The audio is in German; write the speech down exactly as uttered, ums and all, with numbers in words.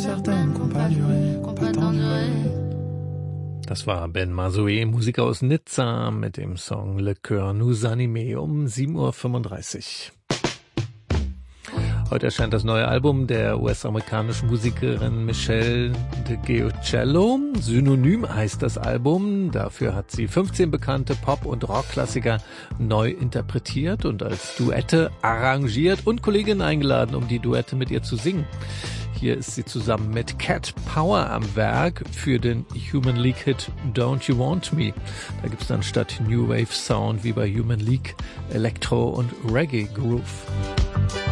certaines qu'on pas duré, qu'on pas tant duré. Das war Ben Mazoé, Musiker aus Nizza, mit dem Song Le Coeur nous anime um sieben Uhr fünfunddreißig. Heute erscheint das neue Album der U S-amerikanischen Musikerin Michelle DeGiocello. Synonym heißt das Album. Dafür hat sie fünfzehn bekannte Pop- und Rockklassiker neu interpretiert und als Duette arrangiert und Kolleginnen eingeladen, um die Duette mit ihr zu singen. Hier ist sie zusammen mit Cat Power am Werk für den Human League-Hit Don't You Want Me. Da gibt's dann statt New Wave Sound wie bei Human League Elektro und Reggae Groove.